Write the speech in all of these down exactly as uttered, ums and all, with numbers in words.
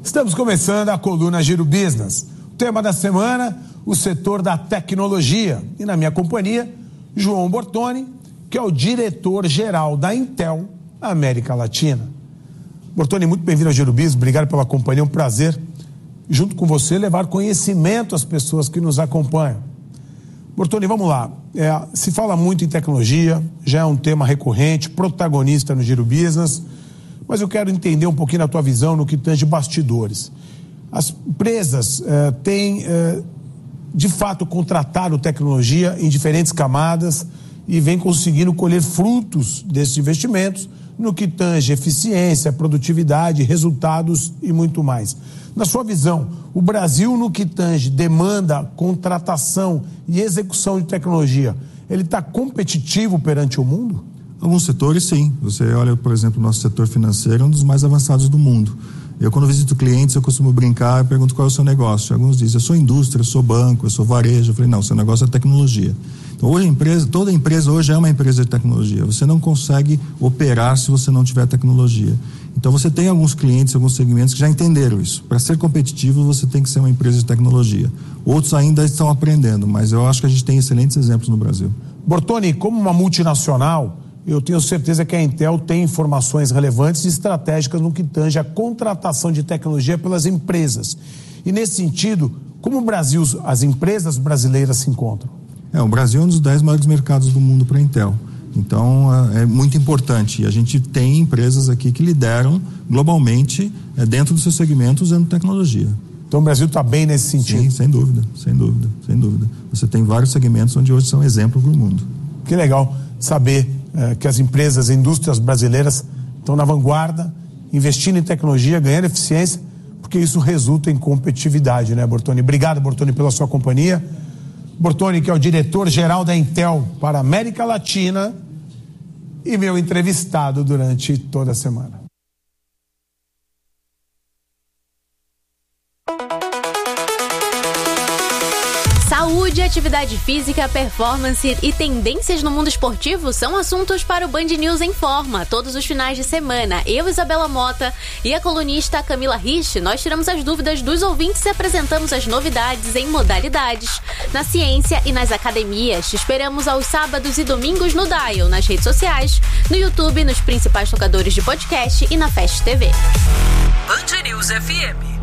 Estamos começando a coluna Giro Business. O tema da semana, o setor da tecnologia. E na minha companhia, João Bortoni, que é o diretor-geral da Intel América Latina. Bortoni, muito bem-vindo ao Giro Business. Obrigado pela companhia. É um prazer, junto com você, levar conhecimento às pessoas que nos acompanham. Bortoni, vamos lá. É, se fala muito em tecnologia, já é um tema recorrente, protagonista no Giro Business, mas eu quero entender um pouquinho a tua visão no que tange bastidores. As empresas é, têm, é, de fato, contratado tecnologia em diferentes camadas e vem conseguindo colher frutos desses investimentos no que tange eficiência, produtividade, resultados e muito mais. Na sua visão, o Brasil, no que tange demanda, contratação e execução de tecnologia, ele está competitivo perante o mundo? Alguns setores, sim. Você olha, por exemplo, o nosso setor financeiro é um dos mais avançados do mundo. Eu, quando visito clientes, eu costumo brincar e pergunto qual é o seu negócio. Alguns dizem, eu sou indústria, eu sou banco, eu sou varejo. Eu falei, não, seu negócio é tecnologia. Então, hoje a empresa, toda empresa hoje é uma empresa de tecnologia. Você não consegue operar se você não tiver tecnologia. Então, você tem alguns clientes, alguns segmentos que já entenderam isso. Para ser competitivo, você tem que ser uma empresa de tecnologia. Outros ainda estão aprendendo, mas eu acho que a gente tem excelentes exemplos no Brasil. Bortoni, como uma multinacional, eu tenho certeza que a Intel tem informações relevantes e estratégicas no que tange a contratação de tecnologia pelas empresas. E nesse sentido, como o Brasil, as empresas brasileiras se encontram? É, o Brasil é um dos dez maiores mercados do mundo para a Intel. Então, é muito importante. E a gente tem empresas aqui que lideram globalmente é, dentro do seu segmento usando tecnologia. Então, o Brasil está bem nesse sentido? Sim, sem dúvida, sem dúvida, sem dúvida. Você tem vários segmentos onde hoje são exemplos no mundo. Que legal saber é, que as empresas, as indústrias brasileiras estão na vanguarda, investindo em tecnologia, ganhando eficiência, porque isso resulta em competitividade, né, Bortoni? Obrigado, Bortoni, pela sua companhia. Bortoni, que é o diretor-geral da Intel para a América Latina e meu entrevistado durante toda a semana. Saúde, atividade física, performance e tendências no mundo esportivo são assuntos para o Band News em Forma. Todos os finais de semana, eu, Isabela Mota, e a colunista Camila Rich, nós tiramos as dúvidas dos ouvintes e apresentamos as novidades em modalidades, na ciência e nas academias. Te esperamos aos sábados e domingos no Dial, nas redes sociais, no YouTube, nos principais tocadores de podcast e na Fast T V. Band News F M.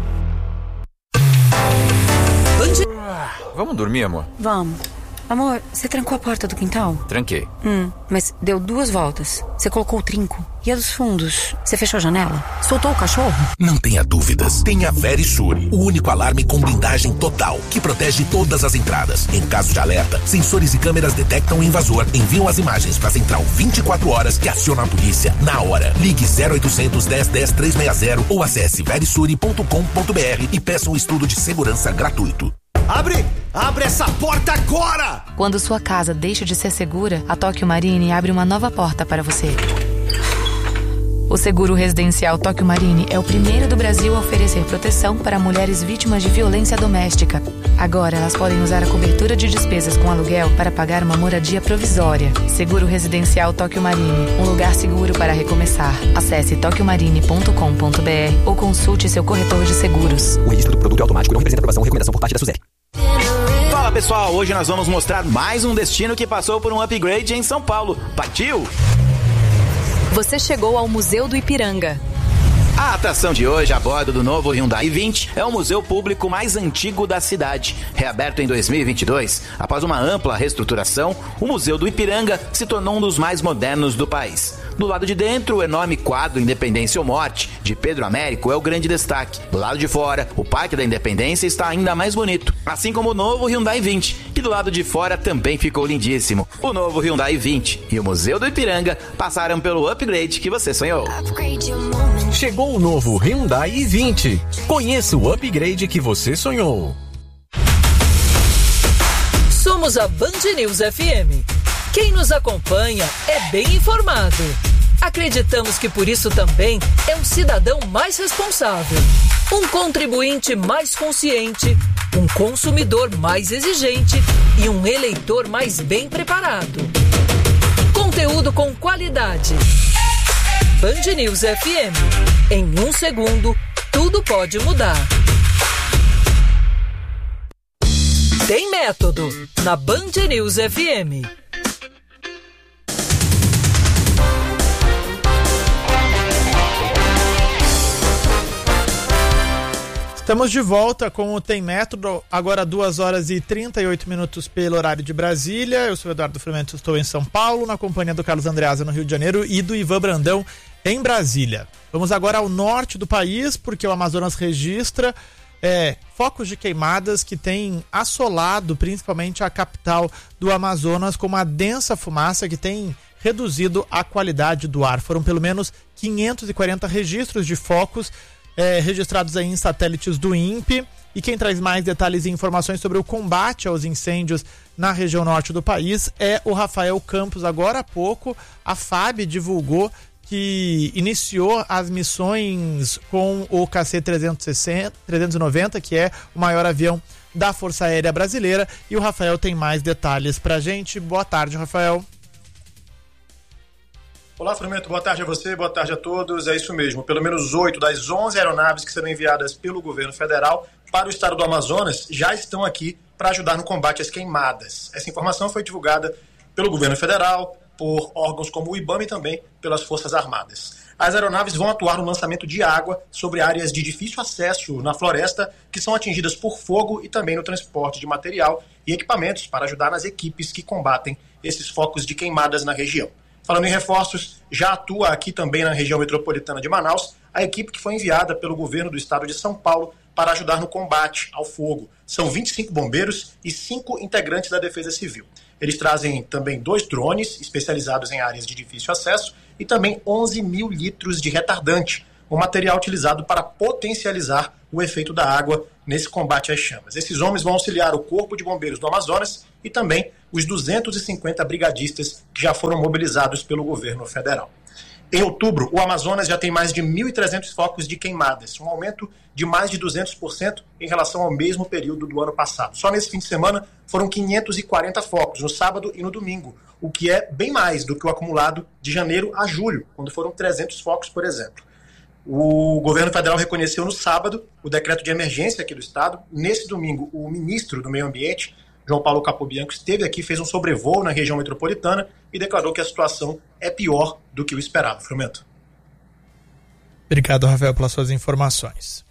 Vamos dormir, amor? Vamos. Amor, você trancou a porta do quintal? Tranquei. Hum, mas deu duas voltas. Você colocou o trinco. E a dos fundos? Você fechou a janela? Soltou o cachorro? Não tenha dúvidas. Tenha a Verisure, o único alarme com blindagem total, que protege todas as entradas. Em caso de alerta, sensores e câmeras detectam o invasor, enviam as imagens para a central vinte e quatro horas e acionam a polícia na hora. Ligue zero oitocentos, dez, dez, trezentos e sessenta ou acesse verisure ponto com ponto b r e peça um estudo de segurança gratuito. Abre! Abre essa porta agora! Quando sua casa deixa de ser segura, a Tóquio Marine abre uma nova porta para você. O seguro residencial Tóquio Marine é o primeiro do Brasil a oferecer proteção para mulheres vítimas de violência doméstica. Agora elas podem usar a cobertura de despesas com aluguel para pagar uma moradia provisória. Seguro residencial Tóquio Marine, um lugar seguro para recomeçar. Acesse tóquio marine ponto com ponto b r ou consulte seu corretor de seguros. O registro do produto é automático, não representa aprovação ou recomendação por parte da Suzette. Fala pessoal, hoje nós vamos mostrar mais um destino que passou por um upgrade em São Paulo. Partiu? Você chegou ao Museu do Ipiranga. A atração de hoje, a bordo do novo Hyundai i vinte, é o museu público mais antigo da cidade. Reaberto em dois mil e vinte e dois, após uma ampla reestruturação, o Museu do Ipiranga se tornou um dos mais modernos do país. Do lado de dentro, o enorme quadro Independência ou Morte, de Pedro Américo, é o grande destaque. Do lado de fora, o Parque da Independência está ainda mais bonito, assim como o novo Hyundai i vinte, que do lado de fora também ficou lindíssimo. O novo Hyundai i vinte e o Museu do Ipiranga passaram pelo upgrade que você sonhou. Chegou o novo Hyundai i vinte. Conheça o upgrade que você sonhou. Somos a Band News F M. Quem nos acompanha é bem informado. Acreditamos que por isso também é um cidadão mais responsável, um contribuinte mais consciente, um consumidor mais exigente e um eleitor mais bem preparado. Conteúdo com qualidade. Band News F M. Em um segundo, tudo pode mudar. Tem Método, na Band News F M. Estamos de volta com o Tem Método, agora duas horas e trinta e oito minutos pelo horário de Brasília. Eu sou o Eduardo Frumento, estou em São Paulo, na companhia do Carlos Andreasa no Rio de Janeiro e do Ivan Brandão em Brasília. Vamos agora ao norte do país, porque o Amazonas registra é, focos de queimadas que têm assolado principalmente a capital do Amazonas, com uma densa fumaça que tem reduzido a qualidade do ar. Foram pelo menos quinhentos e quarenta registros de focos É, registrados aí em satélites do INPE. E quem traz mais detalhes e informações sobre o combate aos incêndios na região norte do país é o Rafael Campos. Agora há pouco a F A B divulgou que iniciou as missões com o K C trezentos e noventa, que é o maior avião da Força Aérea Brasileira, e o Rafael tem mais detalhes pra gente. Boa tarde, Rafael. Olá, Frumento, boa tarde a você, boa tarde a todos. É isso mesmo, pelo menos oito das onze aeronaves que serão enviadas pelo governo federal para o estado do Amazonas já estão aqui para ajudar no combate às queimadas. Essa informação foi divulgada pelo governo federal, por órgãos como o IBAMA e também pelas Forças Armadas. As aeronaves vão atuar no lançamento de água sobre áreas de difícil acesso na floresta que são atingidas por fogo e também no transporte de material e equipamentos para ajudar nas equipes que combatem esses focos de queimadas na região. Falando em reforços, já atua aqui também na região metropolitana de Manaus a equipe que foi enviada pelo governo do estado de São Paulo para ajudar no combate ao fogo. São vinte e cinco bombeiros e cinco integrantes da Defesa Civil. Eles trazem também dois drones especializados em áreas de difícil acesso e também onze mil litros de retardante, um material utilizado para potencializar o efeito da água nesse combate às chamas. Esses homens vão auxiliar o Corpo de Bombeiros do Amazonas e também os duzentos e cinquenta brigadistas que já foram mobilizados pelo governo federal. Em outubro, o Amazonas já tem mais de mil e trezentos focos de queimadas, um aumento de mais de duzentos por cento em relação ao mesmo período do ano passado. Só nesse fim de semana foram quinhentos e quarenta focos, no sábado e no domingo, o que é bem mais do que o acumulado de janeiro a julho, quando foram trezentos focos, por exemplo. O governo federal reconheceu no sábado o decreto de emergência aqui do estado. Nesse domingo, o ministro do Meio Ambiente, João Paulo Capobianco, esteve aqui, fez um sobrevoo na região metropolitana e declarou que a situação é pior do que o esperado. Frumento. Obrigado, Rafael, pelas suas informações.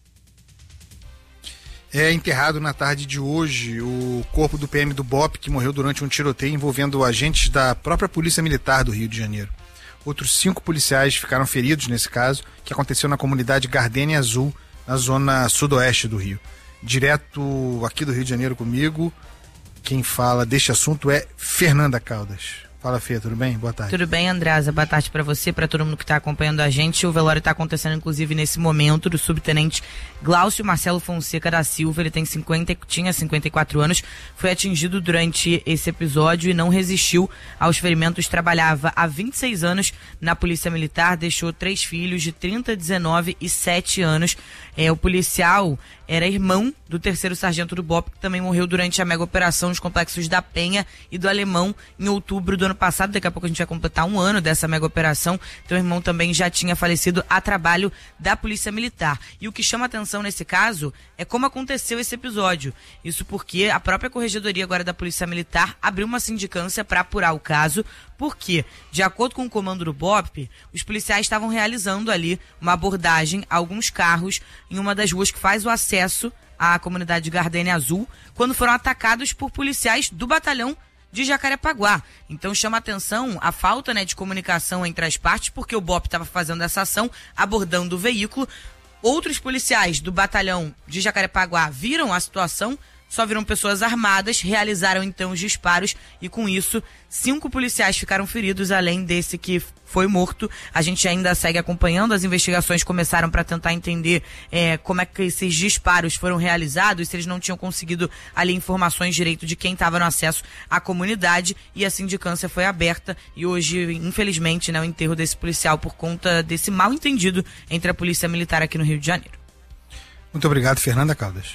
É enterrado na tarde de hoje o corpo do P M do B O P, que morreu durante um tiroteio envolvendo agentes da própria Polícia Militar do Rio de Janeiro. Outros cinco policiais ficaram feridos nesse caso, que aconteceu na comunidade Gardênia Azul, na zona sudoeste do Rio. Direto aqui do Rio de Janeiro comigo, quem fala deste assunto é Fernanda Caldas. Fala, Fê, tudo bem? Boa tarde. Tudo bem, Andreasa? Boa tarde para você, para todo mundo que está acompanhando a gente. O velório está acontecendo, inclusive, nesse momento, do subtenente Glaucio Marcelo Fonseca da Silva. Ele tem cinquenta, tinha cinquenta e quatro anos, foi atingido durante esse episódio e não resistiu aos ferimentos. Trabalhava há vinte e seis anos na Polícia Militar, deixou três filhos de trinta, dezenove e sete anos. É, o policial era irmão do terceiro sargento do B O P, que também morreu durante a mega operação nos complexos da Penha e do Alemão em outubro do ano passado. Daqui a pouco a gente vai completar um ano dessa mega operação. Então o irmão também já tinha falecido a trabalho da Polícia Militar. E o que chama atenção nesse caso é como aconteceu esse episódio. Isso porque a própria Corregedoria agora da Polícia Militar abriu uma sindicância para apurar o caso, porque, de acordo com o comando do B O P, os policiais estavam realizando ali uma abordagem a alguns carros em uma das ruas que faz o acesso à comunidade Gardênia Azul, quando foram atacados por policiais do batalhão de Jacarepaguá. Então chama atenção a falta, né, de comunicação entre as partes, porque o B O P estava fazendo essa ação, abordando o veículo. Outros policiais do batalhão de Jacarepaguá viram a situação, só viram pessoas armadas, realizaram então os disparos e com isso cinco policiais ficaram feridos, além desse que foi morto. A gente ainda segue acompanhando, as investigações começaram para tentar entender é, como é que esses disparos foram realizados, se eles não tinham conseguido ali informações direito de quem estava no acesso à comunidade, e a sindicância foi aberta e hoje, infelizmente, né, o enterro desse policial por conta desse mal entendido entre a Polícia Militar aqui no Rio de Janeiro. Muito obrigado, Fernanda Caldas.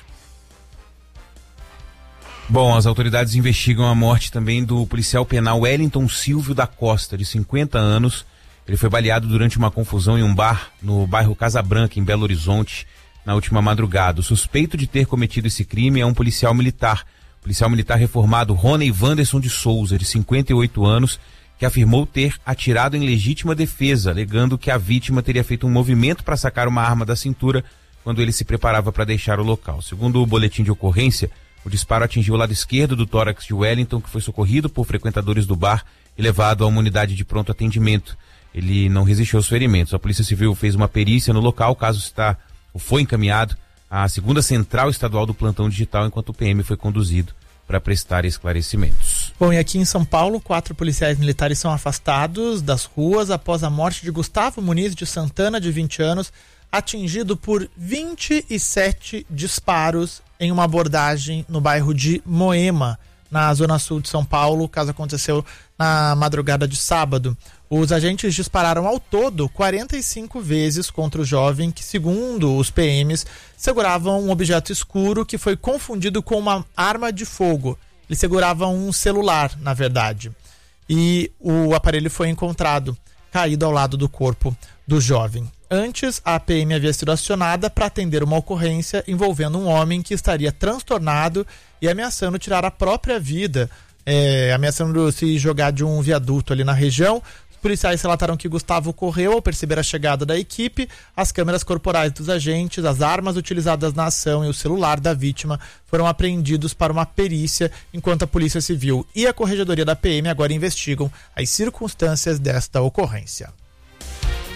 Bom, as autoridades investigam a morte também do policial penal Wellington Silvio da Costa, de cinquenta anos, Ele foi baleado durante uma confusão em um bar no bairro Casa Branca, em Belo Horizonte, na última madrugada. O suspeito de ter cometido esse crime é um policial militar. Policial militar reformado Rony Wanderson de Souza, de cinquenta e oito anos, que afirmou ter atirado em legítima defesa, alegando que a vítima teria feito um movimento para sacar uma arma da cintura quando ele se preparava para deixar o local. Segundo o boletim de ocorrência, o disparo atingiu o lado esquerdo do tórax de Wellington, que foi socorrido por frequentadores do bar e levado a uma unidade de pronto atendimento. Ele não resistiu aos ferimentos. A Polícia Civil fez uma perícia no local, o caso está, foi encaminhado à segunda Central Estadual do Plantão Digital, enquanto o P M foi conduzido para prestar esclarecimentos. Bom, e aqui em São Paulo, quatro policiais militares são afastados das ruas após a morte de Gustavo Muniz de Santana, de vinte anos, atingido por vinte e sete disparos em uma abordagem no bairro de Moema, na zona sul de São Paulo. O caso aconteceu na madrugada de sábado. Os agentes dispararam ao todo quarenta e cinco vezes contra o jovem, que, segundo os P Ms, segurava um objeto escuro que foi confundido com uma arma de fogo. Ele segurava um celular, na verdade. E o aparelho foi encontrado caído ao lado do corpo do jovem. Antes, a P M havia sido acionada para atender uma ocorrência envolvendo um homem que estaria transtornado e ameaçando tirar a própria vida, é, ameaçando se jogar de um viaduto ali na região. Os policiais relataram que Gustavo correu ao perceber a chegada da equipe. As câmeras corporais dos agentes, as armas utilizadas na ação e o celular da vítima foram apreendidos para uma perícia, enquanto a Polícia Civil e a Corregedoria da P M agora investigam as circunstâncias desta ocorrência.